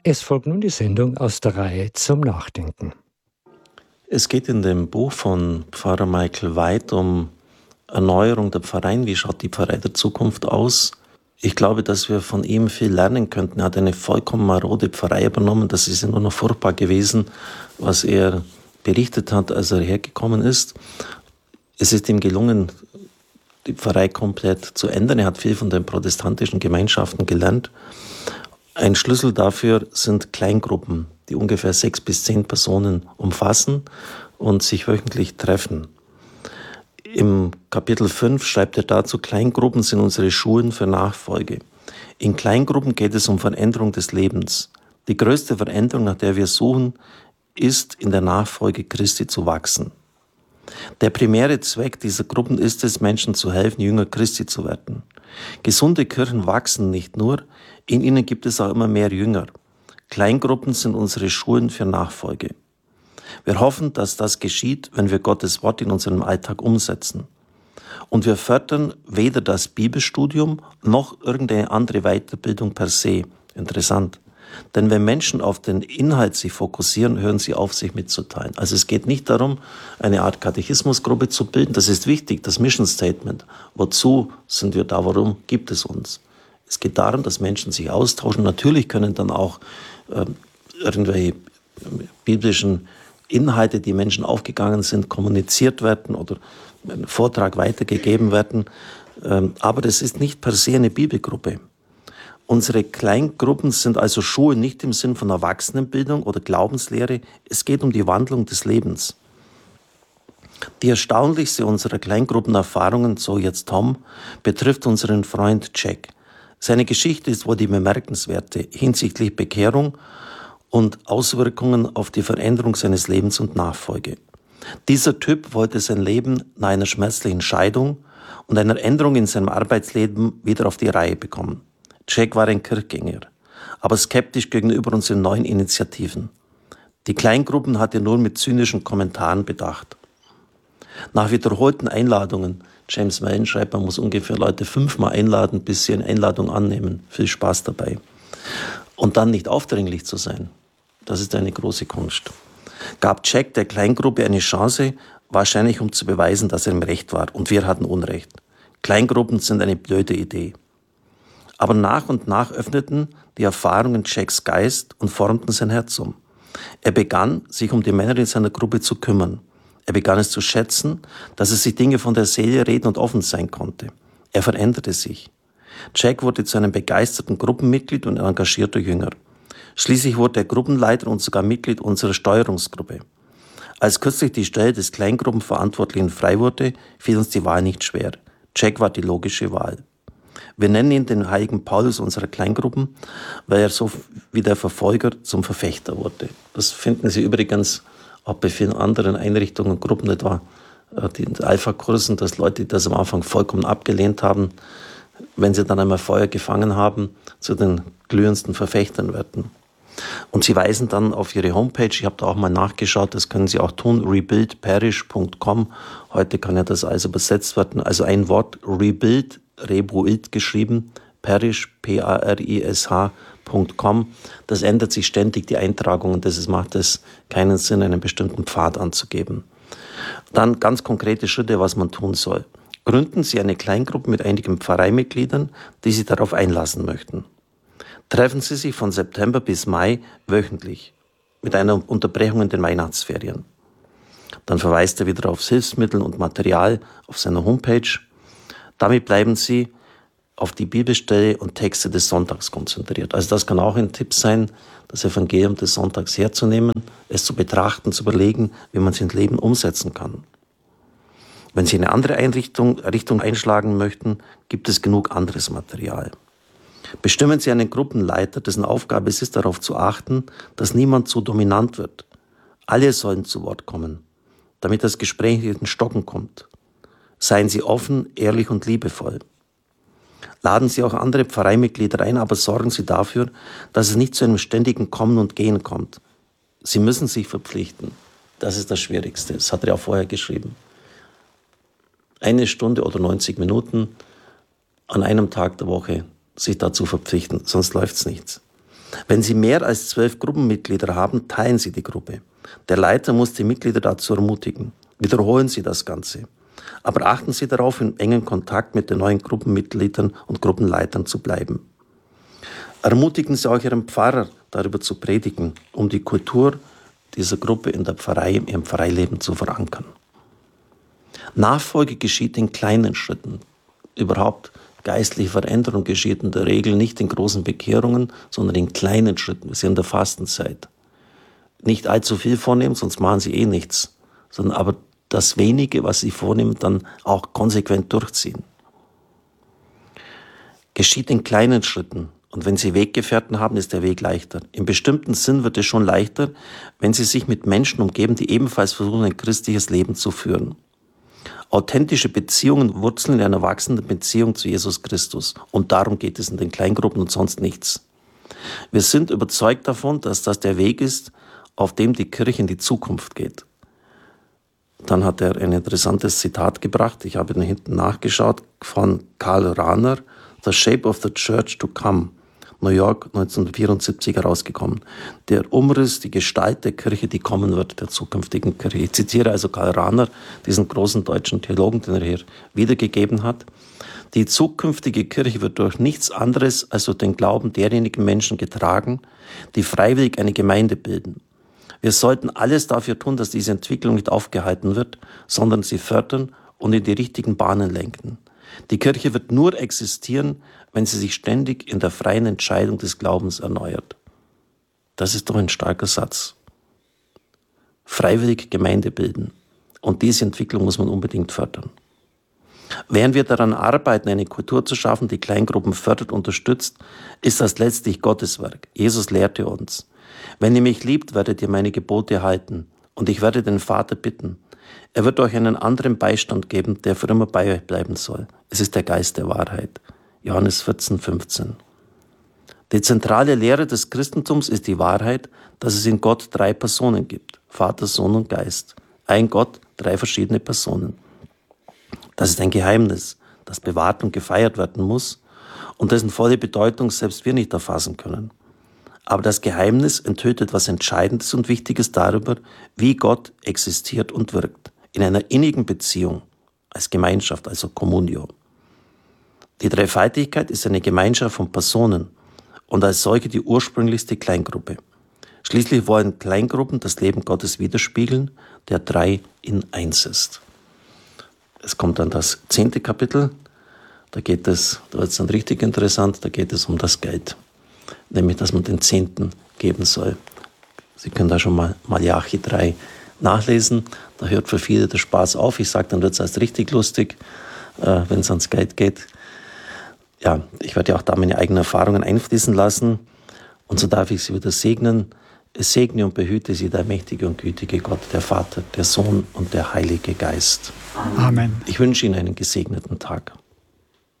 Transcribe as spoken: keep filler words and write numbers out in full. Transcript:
Es folgt nun die Sendung aus der Reihe zum Nachdenken. Es geht in dem Buch von Pfarrer Michael White um Erneuerung der Pfarreien. Wie schaut die Pfarrei der Zukunft aus? Ich glaube, dass wir von ihm viel lernen könnten. Er hat eine vollkommen marode Pfarrei übernommen. Das ist ja nur noch furchtbar gewesen, was er berichtet hat, als er hergekommen ist. Es ist ihm gelungen, die Pfarrei komplett zu ändern. Er hat viel von den protestantischen Gemeinschaften gelernt. Ein Schlüssel dafür sind Kleingruppen, die ungefähr sechs bis zehn Personen umfassen und sich wöchentlich treffen. Im Kapitel fünf schreibt er dazu, Kleingruppen sind unsere Schulen für Nachfolge. In Kleingruppen geht es um Veränderung des Lebens. Die größte Veränderung, nach der wir suchen, ist, in der Nachfolge Christi zu wachsen. Der primäre Zweck dieser Gruppen ist es, Menschen zu helfen, Jünger Christi zu werden. Gesunde Kirchen wachsen nicht nur, in ihnen gibt es auch immer mehr Jünger. Kleingruppen sind unsere Schulen für Nachfolge. Wir hoffen, dass das geschieht, wenn wir Gottes Wort in unserem Alltag umsetzen. Und wir fördern weder das Bibelstudium noch irgendeine andere Weiterbildung per se. Interessant. Denn wenn Menschen auf den Inhalt sich fokussieren, hören sie auf, sich mitzuteilen. Also es geht nicht darum, eine Art Katechismusgruppe zu bilden. Das ist wichtig, das Mission Statement. Wozu sind wir da? Warum gibt es uns? Es geht darum, dass Menschen sich austauschen. Natürlich können dann auch äh, irgendwelche biblischen Inhalte, die Menschen aufgegangen sind, kommuniziert werden oder ein Vortrag weitergegeben werden. Ähm, aber das ist nicht per se eine Bibelgruppe. Unsere Kleingruppen sind also Schulen nicht im Sinn von Erwachsenenbildung oder Glaubenslehre. Es geht um die Wandlung des Lebens. Die erstaunlichste unserer Kleingruppenerfahrungen, so jetzt Tom, betrifft unseren Freund Jack. Seine Geschichte ist wohl die bemerkenswerte hinsichtlich Bekehrung und Auswirkungen auf die Veränderung seines Lebens und Nachfolge. Dieser Typ wollte sein Leben nach einer schmerzlichen Scheidung und einer Änderung in seinem Arbeitsleben wieder auf die Reihe bekommen. Jack war ein Kirchgänger, aber skeptisch gegenüber unseren neuen Initiativen. Die Kleingruppen hat er nur mit zynischen Kommentaren bedacht. Nach wiederholten Einladungen, James Mellon schreibt, man muss ungefähr Leute fünfmal einladen, bis sie eine Einladung annehmen. Viel Spaß dabei. Und dann nicht aufdringlich zu sein, das ist eine große Kunst. Gab Jack der Kleingruppe eine Chance, wahrscheinlich um zu beweisen, dass er im Recht war und wir hatten Unrecht. Kleingruppen sind eine blöde Idee. Aber nach und nach öffneten die Erfahrungen Jacks Geist und formten sein Herz um. Er begann, sich um die Männer in seiner Gruppe zu kümmern. Er begann es zu schätzen, dass er sich Dinge von der Seele reden und offen sein konnte. Er veränderte sich. Jack wurde zu einem begeisterten Gruppenmitglied und ein engagierter Jünger. Schließlich wurde er Gruppenleiter und sogar Mitglied unserer Steuerungsgruppe. Als kürzlich die Stelle des Kleingruppenverantwortlichen frei wurde, fiel uns die Wahl nicht schwer. Jack war die logische Wahl. Wir nennen ihn den heiligen Paulus unserer Kleingruppen, weil er so wie der Verfolger zum Verfechter wurde. Das finden Sie übrigens auch bei vielen anderen Einrichtungen und Gruppen, etwa die Alpha-Kursen, dass Leute, die das am Anfang vollkommen abgelehnt haben, wenn sie dann einmal Feuer gefangen haben, zu den glühendsten Verfechtern werden. Und sie weisen dann auf ihre Homepage, ich habe da auch mal nachgeschaut, das können Sie auch tun, rebuild parish punkt com. Heute kann ja das alles übersetzt werden. Also ein Wort, rebuild, rebuild geschrieben, parish, P A R I S H punkt com. Das ändert sich ständig, die Eintragungen. Das macht es keinen Sinn, einen bestimmten Pfad anzugeben. Dann ganz konkrete Schritte, was man tun soll. Gründen Sie eine Kleingruppe mit einigen Pfarreimitgliedern, die sich darauf einlassen möchten. Treffen Sie sich von September bis Mai wöchentlich mit einer Unterbrechung in den Weihnachtsferien. Dann verweist er wieder auf Hilfsmittel und Material auf seiner Homepage. Damit bleiben Sie auf die Bibelstelle und Texte des Sonntags konzentriert. Also das kann auch ein Tipp sein, das Evangelium des Sonntags herzunehmen, es zu betrachten, zu überlegen, wie man es ins Leben umsetzen kann. Wenn Sie eine andere Einrichtung, Richtung einschlagen möchten, gibt es genug anderes Material. Bestimmen Sie einen Gruppenleiter, dessen Aufgabe es ist, darauf zu achten, dass niemand zu dominant wird. Alle sollen zu Wort kommen, damit das Gespräch nicht in Stocken kommt. Seien Sie offen, ehrlich und liebevoll. Laden Sie auch andere Pfarreimitglieder ein, aber sorgen Sie dafür, dass es nicht zu einem ständigen Kommen und Gehen kommt. Sie müssen sich verpflichten. Das ist das Schwierigste. Das hat er auch vorher geschrieben. Eine Stunde oder neunzig Minuten an einem Tag der Woche sich dazu verpflichten, sonst läuft's nichts. Wenn Sie mehr als zwölf Gruppenmitglieder haben, teilen Sie die Gruppe. Der Leiter muss die Mitglieder dazu ermutigen. Wiederholen Sie das Ganze. Aber achten Sie darauf, in engem Kontakt mit den neuen Gruppenmitgliedern und Gruppenleitern zu bleiben. Ermutigen Sie auch Ihren Pfarrer, darüber zu predigen, um die Kultur dieser Gruppe in der Pfarrei, in ihrem Pfarreileben zu verankern. Nachfolge geschieht in kleinen Schritten. Überhaupt geistliche Veränderung geschieht in der Regel nicht in großen Bekehrungen, sondern in kleinen Schritten. Wir sind in der Fastenzeit. Nicht allzu viel vornehmen, sonst machen Sie eh nichts, sondern aber das Wenige, was Sie vornehmen, dann auch konsequent durchziehen. Geschieht in kleinen Schritten. Und wenn Sie Weggefährten haben, ist der Weg leichter. Im bestimmten Sinn wird es schon leichter, wenn Sie sich mit Menschen umgeben, die ebenfalls versuchen, ein christliches Leben zu führen. Authentische Beziehungen wurzeln in einer wachsenden Beziehung zu Jesus Christus. Und darum geht es in den Kleingruppen und sonst nichts. Wir sind überzeugt davon, dass das der Weg ist, auf dem die Kirche in die Zukunft geht. Dann hat er ein interessantes Zitat gebracht, ich habe hinten nachgeschaut, von Karl Rahner, The Shape of the Church to Come, New York neunzehnhundertvierundsiebzig herausgekommen. Der Umriss, die Gestalt der Kirche, die kommen wird, der zukünftigen Kirche. Ich zitiere also Karl Rahner, diesen großen deutschen Theologen, den er hier wiedergegeben hat. Die zukünftige Kirche wird durch nichts anderes als durch den Glauben derjenigen Menschen getragen, die freiwillig eine Gemeinde bilden. Wir sollten alles dafür tun, dass diese Entwicklung nicht aufgehalten wird, sondern sie fördern und in die richtigen Bahnen lenken. Die Kirche wird nur existieren, wenn sie sich ständig in der freien Entscheidung des Glaubens erneuert. Das ist doch ein starker Satz. Freiwillig Gemeinde bilden. Und diese Entwicklung muss man unbedingt fördern. Während wir daran arbeiten, eine Kultur zu schaffen, die Kleingruppen fördert, unterstützt, ist das letztlich Gottes Werk. Jesus lehrte uns: Wenn ihr mich liebt, werdet ihr meine Gebote halten. Und ich werde den Vater bitten. Er wird euch einen anderen Beistand geben, der für immer bei euch bleiben soll. Es ist der Geist der Wahrheit. Johannes vierzehn, fünfzehn. Die zentrale Lehre des Christentums ist die Wahrheit, dass es in Gott drei Personen gibt. Vater, Sohn und Geist. Ein Gott, drei verschiedene Personen. Das ist ein Geheimnis, das bewahrt und gefeiert werden muss und dessen volle Bedeutung selbst wir nicht erfassen können. Aber das Geheimnis enthüllt etwas Entscheidendes und Wichtiges darüber, wie Gott existiert und wirkt. In einer innigen Beziehung, als Gemeinschaft, also Communio. Die Dreifaltigkeit ist eine Gemeinschaft von Personen und als solche die ursprünglichste Kleingruppe. Schließlich wollen Kleingruppen das Leben Gottes widerspiegeln, der drei in eins ist. Es kommt dann das zehnte Kapitel, da geht es, da wird es dann richtig interessant, da geht es um das Geld. Nämlich, dass man den Zehnten geben soll. Sie können da schon mal Malachi drei nachlesen. Da hört für viele der Spaß auf. Ich sage, dann wird es erst richtig lustig, äh, wenn es ans Geld geht. Ja, ich werde ja auch da meine eigenen Erfahrungen einfließen lassen. Und so darf ich Sie wieder segnen. Es segne und behüte Sie der mächtige und gütige Gott, der Vater, der Sohn und der Heilige Geist. Amen. Ich wünsche Ihnen einen gesegneten Tag.